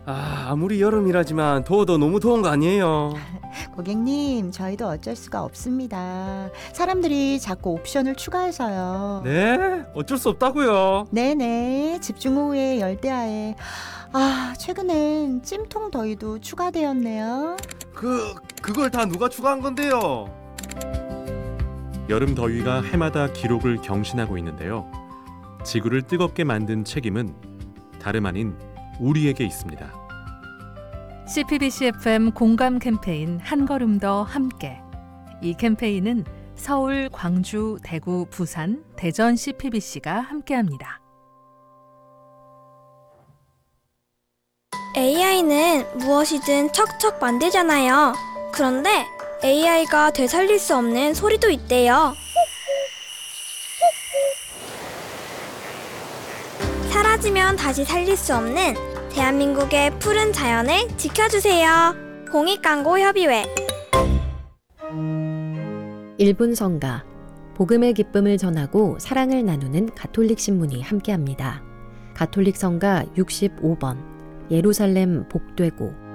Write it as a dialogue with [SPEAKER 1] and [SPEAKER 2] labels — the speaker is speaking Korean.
[SPEAKER 1] 아무리 여름이라지만 더워도 너무 더운 거 아니에요?
[SPEAKER 2] 고객님, 저희도 어쩔 수가 없습니다. 사람들이 자꾸 옵션을 추가해서요.
[SPEAKER 1] 네? 어쩔 수 없다고요.
[SPEAKER 2] 네네, 집중호우에 열대야에. 최근엔 찜통 더위도 추가되었네요.
[SPEAKER 1] 그걸 다 누가 추가한 건데요?
[SPEAKER 3] 여름 더위가 해마다 기록을 경신하고 있는데요. 지구를 뜨겁게 만든 책임은 다름 아닌 우리에게 있습니다.
[SPEAKER 4] CPBC FM 공감 캠페인 한 걸음 더 함께. 이 캠페인은 서울, 광주, 대구, 부산, 대전 CPBC가 함께합니다.
[SPEAKER 5] AI는 무엇이든 척척 만들잖아요. 그런데 AI가 되살릴 수 없는 소리도 있대요. 사라지면 다시 살릴 수 없는 대한민국의 푸른 자연을 지켜주세요. 공익광고협의회.
[SPEAKER 6] 1분 성가, 복음의 기쁨을 전하고 사랑을 나누는 가톨릭 신문이 함께합니다. 가톨릭 성가 65번, 예루살렘 복되고.